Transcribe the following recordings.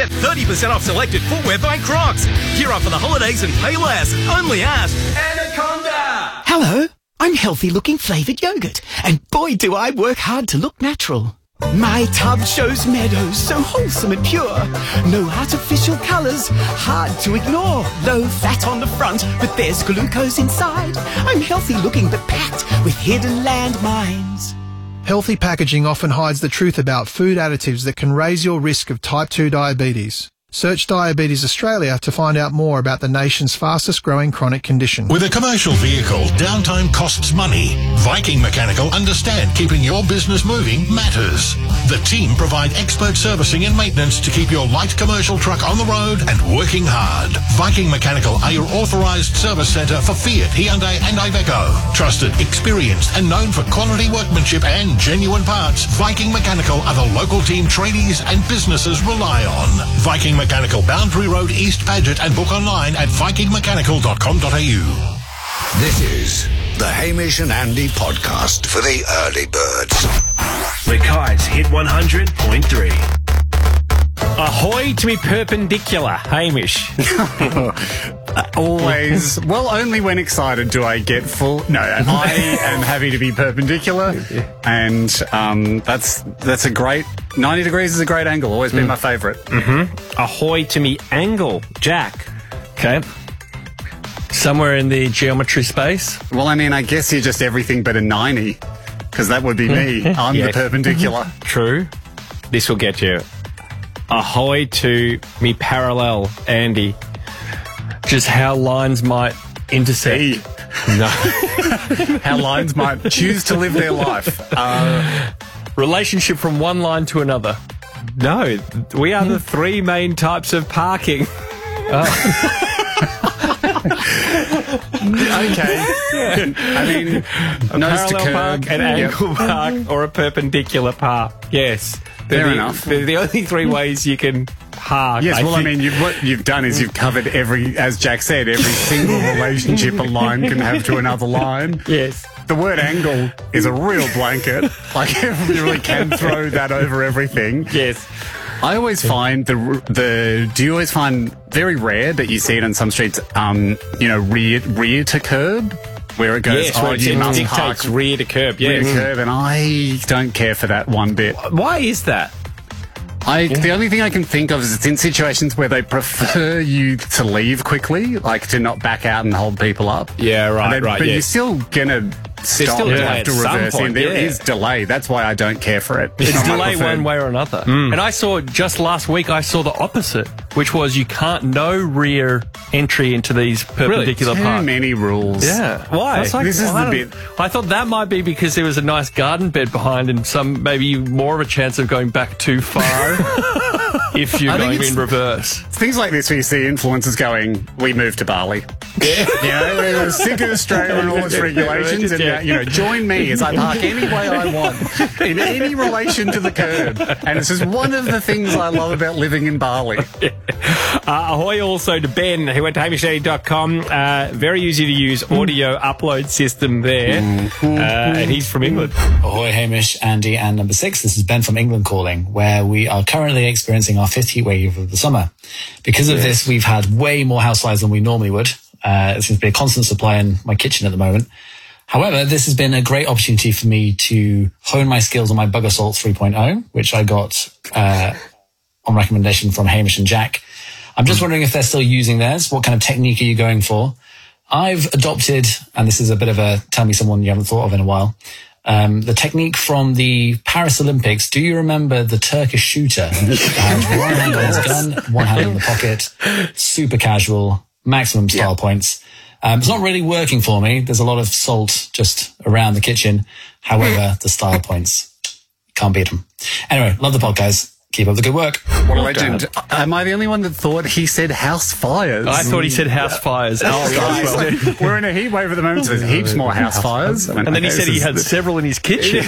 Get 30% off selected footwear by Crocs. Gear up for the holidays and pay less. Only at Anaconda. Hello, I'm healthy looking flavoured yogurt, and boy do I work hard to look natural. My tub shows meadows so wholesome and pure. No artificial colours, hard to ignore. Low fat on the front, but there's glucose inside. I'm healthy looking but packed with hidden landmines. Healthy packaging often hides the truth about food additives that can raise your risk of type 2 diabetes. Search Diabetes Australia to find out more about the nation's fastest growing chronic condition. With a commercial vehicle, downtime costs money. Viking Mechanical understand keeping your business moving matters. The team provide expert servicing and maintenance to keep your light commercial truck on the road and working hard. Viking Mechanical are your authorised service centre for Fiat, Hyundai and Iveco. Trusted, experienced and known for quality workmanship and genuine parts, Viking Mechanical are the local team tradies and businesses rely on. Viking Mechanical, Boundary Road, East Paget, and book online at vikingmechanical.com.au. This is the Hamish and Andy podcast for the early birds. Mackay's Hit 100.3. Ahoy to me perpendicular, Hamish. Always. Well, only when excited do I get full. No, I am happy to be perpendicular, and that's a great 90 degrees is a great angle. Always been my favourite. Ahoy to me angle, Jack. Okay. Somewhere in the geometry space. Well, I mean, I guess you're just everything but a 90, because that would be me. I'm the perpendicular. True. This will get you. Ahoy to me parallel, Andy. Just how lines might intersect. No. How lines might choose to live their life. Relationship from one line to another. No, we are the three main types of parking. Okay. I mean, A nose to parallel curb, park, an angle park, or a perpendicular park. Yes. Fair enough. They're the only three ways you can park. Yes, well, I mean, what you've done is you've covered as Jack said, every single relationship a line can have to another line. Yes. The word angle is a real blanket. Like, you really can throw that over everything. Yes. I always find do you always find very rare that you see it on some streets, rear to curb? Where it goes, Yes, where you it must park dictates rear to curb. Yeah. rear to curb, and I don't care for that one bit. Why is that? The only thing I can think of is it's in situations where they prefer you to leave quickly, like to not back out and hold people up. Yeah, right, right. But yes. you're still gonna stop still and delay have to at some reverse point, in. There yeah. is delay. That's why I don't care for it. It's not my delay preferred. one way or another. And I saw just last week, I saw the opposite, which was you can't no rear entry into these perpendicular Too parks. many rules. Yeah. Why? I was like, This is well, the I bit. don't- I thought that might be because there was a nice garden bed behind and maybe more of a chance of going back too far if you're I think going it's- in reverse. Things like this where you see influencers going, we moved to Bali. Yeah. We're sick of Australia and all its regulations, and join me as I park any way I want in any relation to the curb. And it's just one of the things I love about living in Bali. Ahoy also to Ben, who went to hamishandy.com. Very easy to use audio upload system there. And he's from England. Ahoy, Hamish, Andy, and number 6. This is Ben from England calling, where we are currently experiencing our 5th heat wave of the summer. Because of this, we've had way more house flies than we normally would. It seems to be a constant supply in my kitchen at the moment. However, this has been a great opportunity for me to hone my skills on my Bug Assault 3.0, which I got on recommendation from Hamish and Jack. I'm just wondering if they're still using theirs. What kind of technique are you going for? I've adopted, and this is a bit of a tell me someone you haven't thought of in a while, the technique from the Paris Olympics. Do you remember the Turkish shooter? Had one hand on his gun, one hand in the pocket, super casual, maximum style points. It's not really working for me. There's a lot of salt just around the kitchen. However, the style points, can't beat them. Anyway, love the podcast. Keep up the good work. What a legend. Am I the only one that thought he said house fires? I thought he said house fires. We're in a heat wave at the moment, so there's heaps more house fires. And then he said he had several in his kitchen.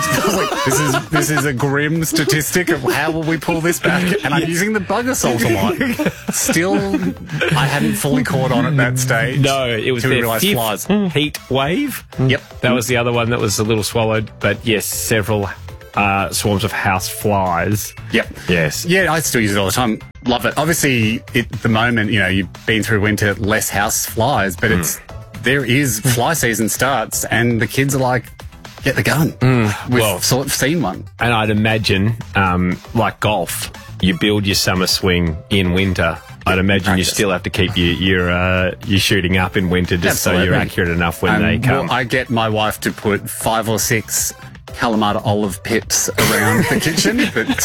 This is a grim statistic of how will we pull this back, and I'm using the Bug Assault a lot. Still, I hadn't fully caught on at that stage. No, it was their fifth heat wave. Yep. That was the other one that was a little swallowed, but yes, several swarms of house flies. Yep. Yes. Yeah, I still use it all the time. Love it. Obviously, at the moment, you've been through winter, less house flies, but there is fly season starts, and the kids are like, get the gun. We've sort of seen one. And I'd imagine, like golf, you build your summer swing in winter. I'd imagine you still have to keep your shooting up in winter just so you're accurate enough when they come. I get my wife to put 5 or 6 Kalamata olive pips around the kitchen, but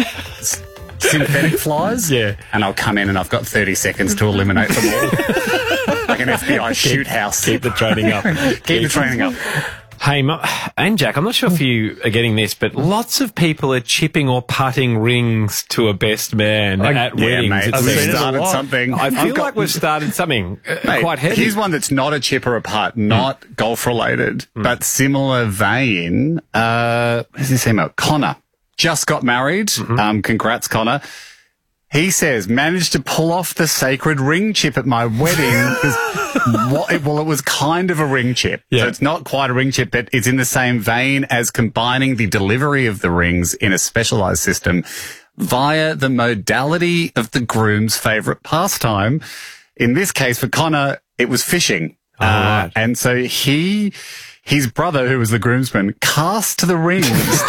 synthetic flies. Yeah. And I'll come in and I've got 30 seconds to eliminate them all. Like an FBI shoot house. Keep the training up. Keep the training up. Hey, and Jack, I'm not sure if you are getting this, but lots of people are chipping or putting rings to a best man at weddings. Mate, we've started something. I feel like we've started something quite heavy. Here's one that's not a chip or a putt, not golf-related, but similar vein. What's his email? Connor just got married. Congrats, Connor. He says, managed to pull off the sacred ring chip at my wedding. It was kind of a ring chip. Yeah. So it's not quite a ring chip, but it's in the same vein as combining the delivery of the rings in a specialized system via the modality of the groom's favorite pastime. In this case, for Connor, it was fishing. Right. And so his brother, who was the groomsman, cast the rings.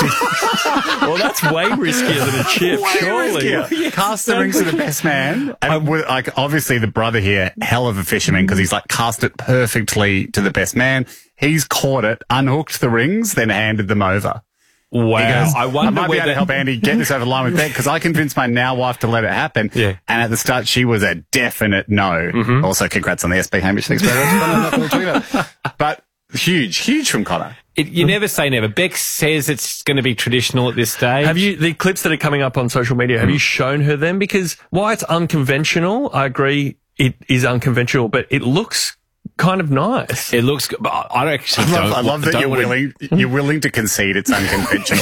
Well, that's way riskier than a chip, surely. Cast the rings to the best man. And obviously the brother here, hell of a fisherman, because he's cast it perfectly to the best man. He's caught it, unhooked the rings, then handed them over. Wow. He goes, I wonder I might be able to help Andy get this over the line with Ben, because I convinced my now wife to let it happen. Yeah. And at the start, she was a definite no. Also, congrats on the SB Hamish. Thanks very much. But huge from Connor. You never say never. Beck says it's going to be traditional at this stage. Have you, the clips that are coming up on social media, have you shown her them? Because while it's unconventional, I agree it is unconventional, but it looks kind of nice. It looks good, but I actually don't. I love that you're willing to concede it's unconventional.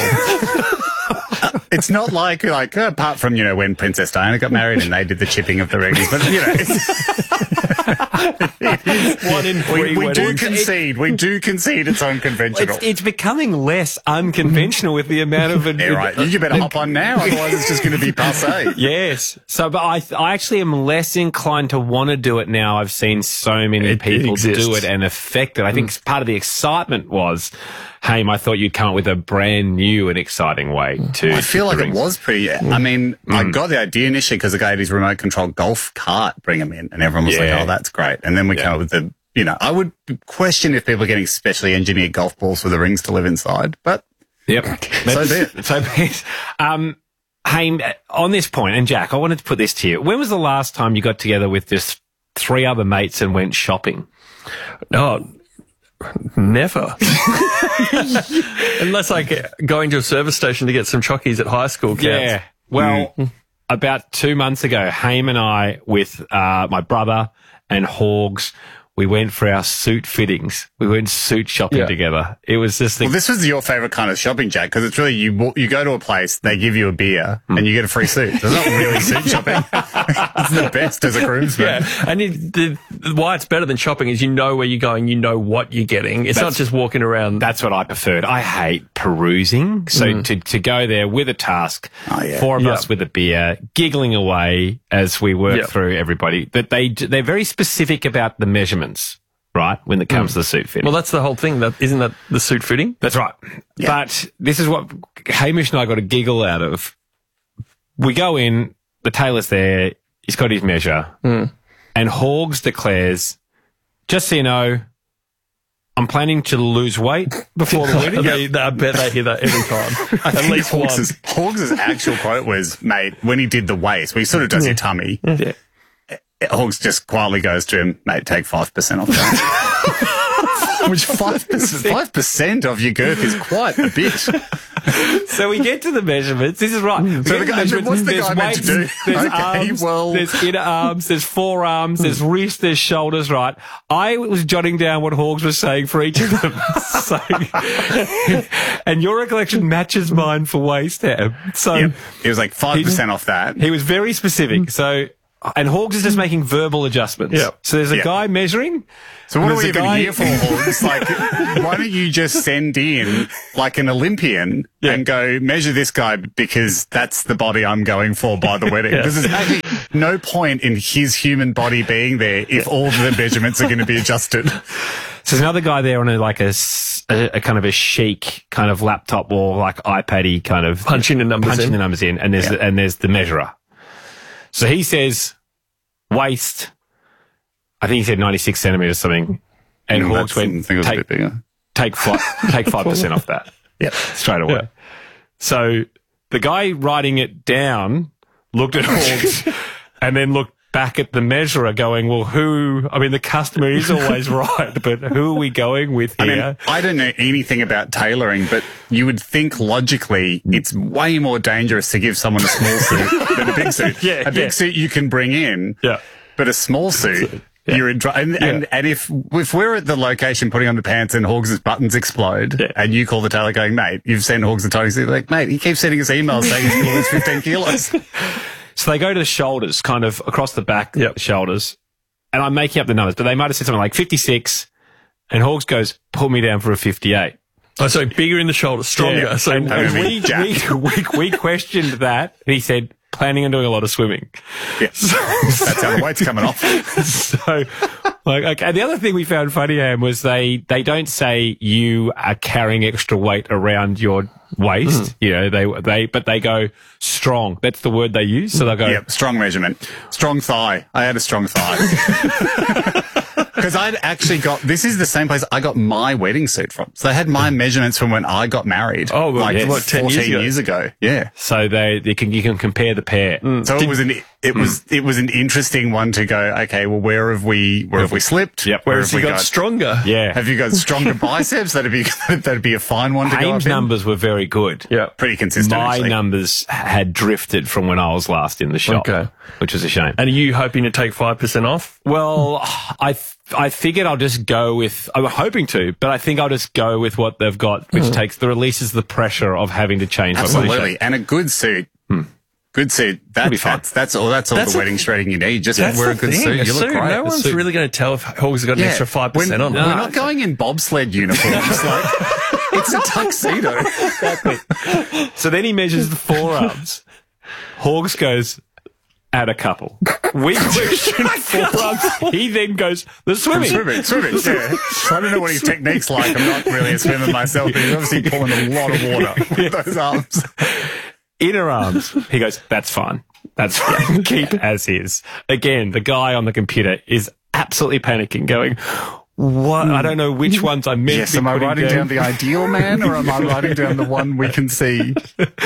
It's not like apart from, when Princess Diana got married and they did the chipping of the rings, but, it's 1 in 3 we do concede it's unconventional. It's becoming less unconventional with the amount of it. Yeah, right. You better hop on now, otherwise it's just going to be passé. Yes. So, but I actually am less inclined to want to do it now. I've seen so many people do it and affect it. I think part of the excitement was, Haim, I thought you'd come up with a brand new and exciting way to. I feel like it was pretty. I mean, I got the idea initially because the guy had his remote control golf cart bring him in, and everyone was like, "Oh, that's great." And then we came up with the. I would question if people are getting specially engineered golf balls with the rings to live inside, but so be it. So be it. Haim, on this point, and Jack, I wanted to put this to you. When was the last time you got together with just 3 other mates and went shopping? No. Never. Unless going to a service station to get some chockies at high school counts. Yeah. Well, about 2 months ago, Haim and I, with my brother and Hogs, we went for our suit fittings. We went suit shopping together. It was just Well, this was your favourite kind of shopping, Jack, because it's really you go to a place, they give you a beer, and you get a free suit. So it's not really suit shopping. It's the best as a groomsman. Yeah, and why it's better than shopping is you know where you're going, you know what you're getting. It's not just walking around. That's what I preferred. I hate perusing. So to go there with a task, 4 of us with a beer, giggling away as we work through everybody, that they're very specific about the measurements. Right, when it comes to the suit fitting. Well, that's the whole thing. Isn't that the suit fitting? That's right. Yeah. But this is what Hamish and I got a giggle out of. We go in, the tailor's there, he's got his measure, and Hogs declares, just so you know, I'm planning to lose weight before the wedding. I bet they hear that every time. At least Hogs' actual quote was, mate, when he did the waist, he sort of does your tummy. Yeah. Hogs just quietly goes to him, mate, take 5% off that. Which 5% of your girth is quite a bit. So we get to the measurements. This is right. So what's the guy meant to do? There's arms, there's inner arms, there's forearms, there's wrists, there's shoulders, right? I was jotting down what Hogs was saying for each of them. So, and your recollection matches mine for waist, Ham. So it was like 5% off that. He was very specific. So and Hawks is just making verbal adjustments. Yeah. So there's a guy measuring. So what are we There's a even guy- here for, Hawks? Like, why don't you just send in like an Olympian and go measure this guy because that's the body I'm going for by the wedding? Because there's actually no point in his human body being there if all of the measurements are going to be adjusted. So there's another guy there on a kind of a chic kind of laptop or like iPad-y kind of Punching the numbers in. and there's the measurer. So he says waist, I think he said 96 centimeters something, and Hawks went, I think it was a bit bigger. take 5% off that. Yep. Straight away. Yeah. So the guy writing it down looked at Hawks and then looked back at the measurer going, well, the customer is always right, but who are we going with here? I mean, I don't know anything about tailoring, but you would think logically it's way more dangerous to give someone a small suit than a big suit. A big suit you can bring in, but a small suit, you're in trouble. And if we're at the location putting on the pants and Hawks' buttons explode and you call the tailor going, mate, you've sent Hawks a tiny suit, like, mate, he keeps sending us emails saying he's going to lose 15 kilos. So they go to the shoulders, kind of across the back shoulders, and I'm making up the numbers, but they might have said something like 56, and Hawks goes, pull me down for a 58. Oh, so bigger in the shoulders, stronger. Yeah. So And we questioned that, and he said, planning on doing a lot of swimming. Yeah. That's how the weight's coming off. So, okay. And the other thing we found funny, Am, was they don't say you are carrying extra weight around your waist. You know, but they go strong. That's the word they use. So they'll go, strong measurement. Strong thigh. I had a strong thigh. Because I'd actually this is the same place I got my wedding suit from. So they had my measurements from when I got married. Oh, well, like, what, 10 14 years years ago? Yeah. So you can compare the pair. So it was an interesting one to go, okay, well, where have we slipped? Yep. Where have we got stronger? Yeah. Have you got stronger biceps? That'd be a fine one to go up Haim's in. numbers were very good. Yeah. Pretty consistent. My actually. numbers had drifted from when I was last in the shop, which was a shame. And are you hoping to take 5% off? Well, I figured I'll just go with, I'm hoping to, but I think I'll just go with what they've got, which releases the pressure of having to change my body Absolutely. shape. And a good suit. Good suit. That's all the wedding shredding you need. Just wear a good suit. You look great. No one's really going to tell if Hawks has got an extra 5% on. We're not going in bobsled uniforms. Like, it's a tuxedo. Exactly. So then he measures the forearms. Hawks goes, add a couple. We question forearms. He then goes, the swimming. Swimming, yeah. I don't know what his technique's like. I'm not really a swimmer myself, but he's obviously pulling a lot of water with those arms. Inner arms. He goes, that's fine. That's fine. Keep as is. Again, the guy on the computer is absolutely panicking, going, what? I don't know which ones I meant to be am I putting writing down the ideal man or am I writing down the one we can see?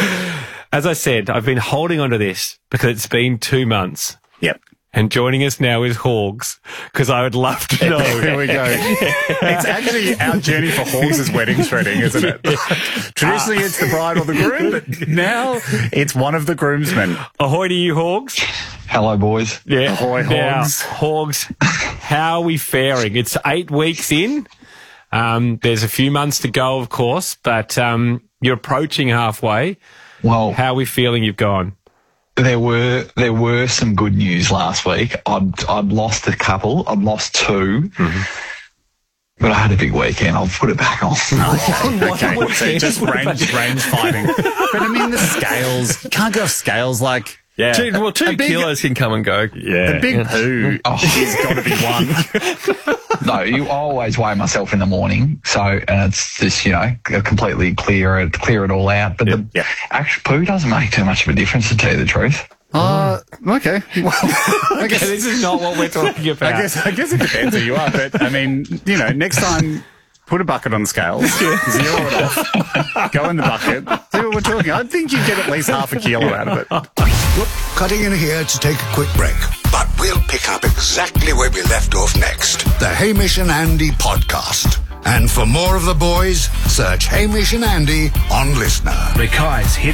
As I said, I've been holding on to this because it's been 2 months. Yep. And joining us now is Hawks, because I would love to know. Here we go. It's actually our journey for Hawks' wedding shredding, isn't it? Traditionally, it's the bride or the groom, but now it's one of the groomsmen. Ahoy to you, Hawks. Hello, boys. Yeah. Ahoy, Hawks. Now, Hawks, how are we faring? It's 8 weeks in. There's a few months to go, of course, but you're approaching halfway. Well, how are we feeling you've gone? There were some good news last week. I'd lost a couple. I'd lost 2. But I had a big weekend. I'll put it back on. Okay. So just range fighting. But I mean, the scales. You can't go off scales like... Yeah. 2 kilos can come and go. Yeah. The big poo has got to be one. No, I always weigh myself in the morning. So, and it's just, completely clear it all out. But the actual poo doesn't make too much of a difference, to tell you the truth. Okay. Well, I guess this is not what we're talking about. I guess it depends who you are, but I mean, next time, put a bucket on the scales, 0 it off, go in the bucket, see what we're talking. I think you get at least half a kilo out of it. Look, cutting in here to take a quick break, but we'll pick up exactly where we left off next. The Hamish and Andy podcast. And for more of the boys, search Hamish and Andy on Listener. Ricai's Hit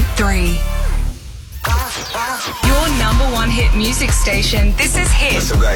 100.3. Your number 1 hit music station. This is Hit. Listen, guys.